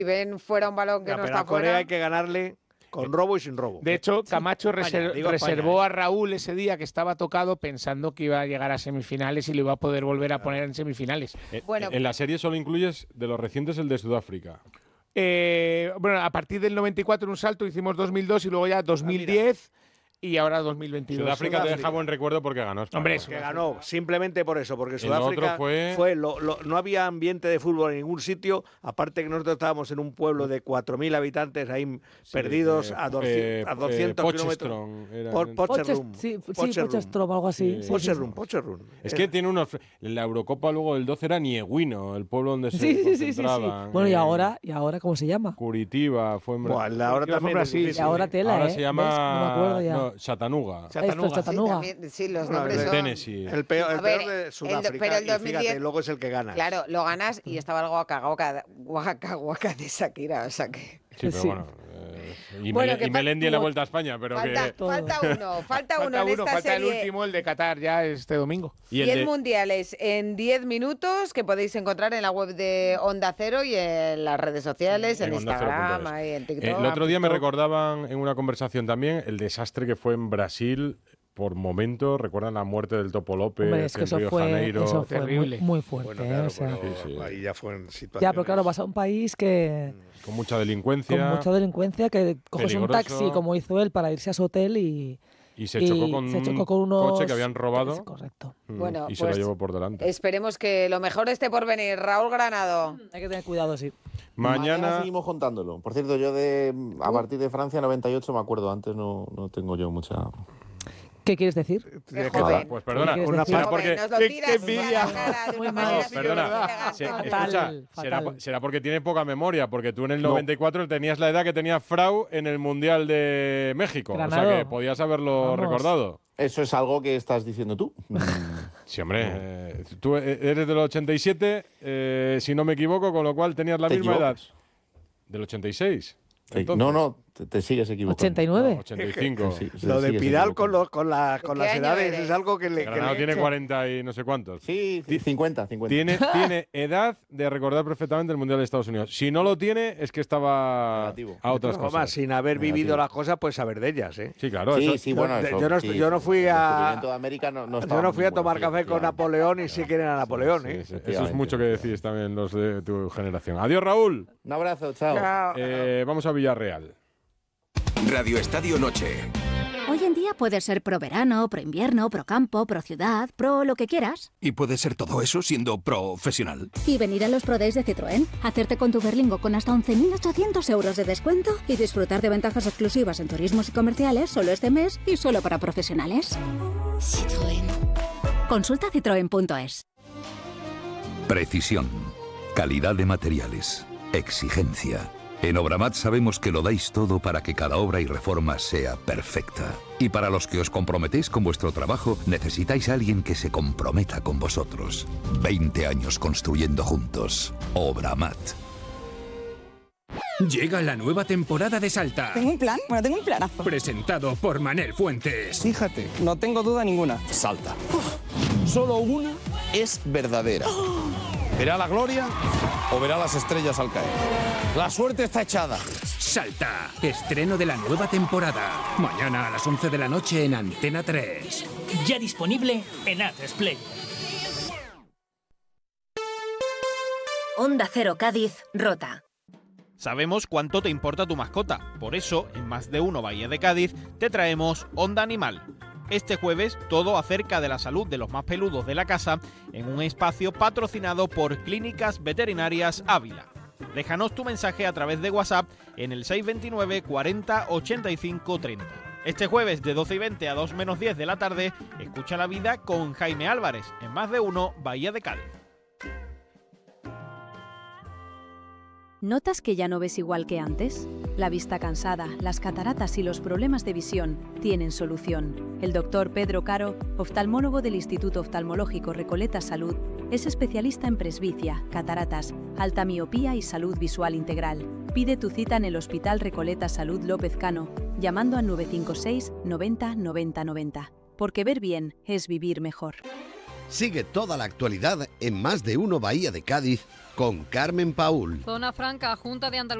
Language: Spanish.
ven fuera un balón que no pero está a Corea fuera. hay que ganarle con robo y sin robo. De hecho, Camacho reservó España, a Raúl ese día que estaba tocado pensando que iba a llegar a semifinales y lo iba a poder volver a poner en semifinales. Bueno. En la serie solo incluyes de los recientes el de Sudáfrica. Bueno, a partir del 94 un salto, hicimos 2002 y luego ya 2010 y ahora 2022. Sudáfrica te deja buen recuerdo porque ganó España. Hombre, que ganó simplemente por eso, porque El Sudáfrica otro no había ambiente de fútbol en ningún sitio, aparte que nosotros estábamos en un pueblo de 4.000 habitantes ahí perdidos a 200 kilómetros. Potchefstroom, Potchefstroom, algo así. Potchefstroom. Es que tiene unos... La Eurocopa luego del 12 era Nieguino, el pueblo donde se concentraban. Bueno, ¿y ahora cómo se llama? Curitiba, fue en Brasil. Bueno, ahora también es difícil. Y ahora tela, Ahora se llama... ¿Ves? No me acuerdo ya. No, Chattanooga. Chattanooga. Sí, los nombres son... Tennessee. El peor de Sudáfrica, pero el 2010, y fíjate, luego es el que gana. Claro, lo ganas y estaba el guaca de Shakira, o sea que... Sí, pero bueno. Bueno, Melendi en la Vuelta a España, pero falta uno en esta falta serie. el último, el de Qatar, ya este domingo. Y el Mundial es en 10 minutos, que podéis encontrar en la web de Onda Cero y en las redes sociales, en Instagram, y en TikTok. El otro día me recordaban en una conversación también el desastre que fue en Brasil. Por momentos, recuerdan la muerte del Topo López. Hombre, es que en Río Janeiro. eso fue terrible. Muy fuerte. Bueno, claro, sí. ahí ya fue en situación. Ya, pero claro, vas a un país que... Con mucha delincuencia. Con mucha delincuencia, que coges un taxi, como hizo él, para irse a su hotel y se chocó con un coche que habían robado. Es correcto. Bueno, y se lo llevó por delante. Esperemos que lo mejor esté por venir. Raúl Granado. Hay que tener cuidado, sí. Mañana seguimos contándolo. Por cierto, yo a partir de Francia 98 me acuerdo. Antes no tengo yo mucha... ¿Qué quieres decir? Pues perdona, qué envidia. Muy mal. Perdona, será porque tiene poca memoria, porque tú en el 94 tenías la edad que tenía Frau en el Mundial de México. Granado. O sea que podías haberlo recordado. Eso es algo que estás diciendo tú. Sí, hombre, tú eres del 87, si no me equivoco, con lo cual tenías la misma edad. ¿Del 86? Entonces. No, te sigues equivocando. ¿89? 85. Lo de Pidal con las edades es algo que le... Granado tiene 40 y no sé cuántos. Sí, 50. Tiene edad de recordar perfectamente el Mundial de Estados Unidos. Si no lo tiene, es que estaba a otras cosas. Sin haber vivido las cosas, pues saber de ellas, ¿eh? Sí, claro. Yo no fui a... Toda América yo no fui a tomar café con Napoleón y sé quién era Napoleón, ¿eh? Eso es mucho que decís también los de tu generación. Adiós, Raúl. Un abrazo, chao. Vamos a Villarreal. Radio Estadio Noche. Hoy en día puedes ser pro verano, pro invierno, pro campo, pro ciudad, pro lo que quieras. Y puedes ser todo eso siendo profesional. Y venir a los Pro Days de Citroën, hacerte con tu Berlingo con hasta 11.800 euros de descuento y disfrutar de ventajas exclusivas en turismos y comerciales solo este mes y solo para profesionales. Citroën. Consulta citroen.es. Precisión. Calidad de materiales. Exigencia. En Obramat sabemos que lo dais todo para que cada obra y reforma sea perfecta. Y para los que os comprometéis con vuestro trabajo, necesitáis a alguien que se comprometa con vosotros. 20 años construyendo juntos. Obramat. Llega la nueva temporada de Salta. ¿Tengo un plan? Bueno, tengo un planazo. Presentado por Manel Fuentes. Fíjate, no tengo duda ninguna. Salta. Solo una es verdadera. ¿Verá la gloria o verá las estrellas al caer? La suerte está echada. Salta. Estreno de la nueva temporada. Mañana a las 11 de la noche en Antena 3. Ya disponible en Atresplay. Onda Cero Cádiz, Rota. Sabemos cuánto te importa tu mascota. Por eso, en Más de Uno Bahía de Cádiz, te traemos Onda Animal. Este jueves, todo acerca de la salud de los más peludos de la casa en un espacio patrocinado por Clínicas Veterinarias Ávila. Déjanos tu mensaje a través de WhatsApp en el 629 40 85 30. Este jueves de 12:20 a 2 menos 10 de la tarde, escucha la vida con Jaime Álvarez en Más de Uno Bahía de Cádiz. ¿Notas que ya no ves igual que antes? La vista cansada, las cataratas y los problemas de visión tienen solución. El doctor Pedro Caro, oftalmólogo del Instituto Oftalmológico Recoleta Salud, es especialista en presbicia, cataratas, alta miopía y salud visual integral. Pide tu cita en el Hospital Recoleta Salud López Cano, llamando al 956 90 90 90. Porque ver bien es vivir mejor. Sigue toda la actualidad en Más de Uno Bahía de Cádiz con Carmen Paúl. Zona Franca, Junta de Andalucía.